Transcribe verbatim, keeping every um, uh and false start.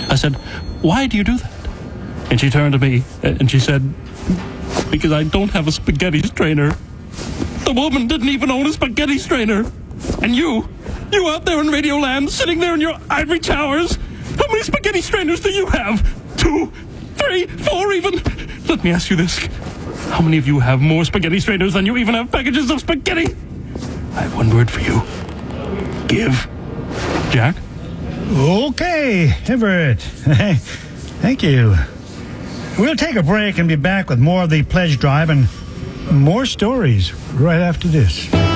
I said, why do you do that? And she turned to me and she said, because I don't have a spaghetti strainer. The woman didn't even own a spaghetti strainer. And you, you out there in Radioland, sitting there in your ivory towers, how many spaghetti strainers do you have? Two, three, four even? Let me ask you this. How many of you have more spaghetti strainers than you even have packages of spaghetti? I have one word for you. Give. Jack? Okay, Everett. Thank you. We'll take a break and be back with more of the pledge drive and more stories right after this.